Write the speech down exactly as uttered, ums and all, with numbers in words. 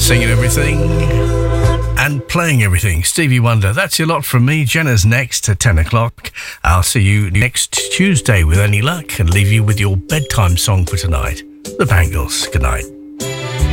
singing everything and playing everything. Stevie Wonder. That's your lot from me. Jenna's next at ten o'clock. I'll see you next Tuesday with any luck and leave you with your bedtime song for tonight. The Bangles. Good night.